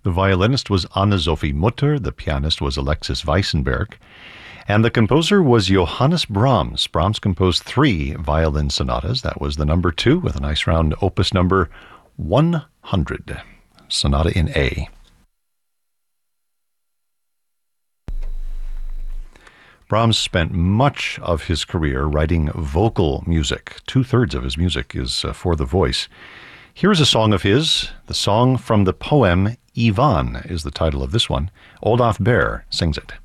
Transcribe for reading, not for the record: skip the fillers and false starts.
The violinist was Anne-Sophie Mutter, the pianist was Alexis Weissenberg, and the composer was Johannes Brahms. Brahms composed 3 violin sonatas. That was the number 2 with a nice round opus number 100, Sonata in A. Brahms spent much of his career writing vocal music. 2/3 of his music is for the voice. Here's a song of his. The song from the poem Ivan is the title of this one. Olaf Behr sings it.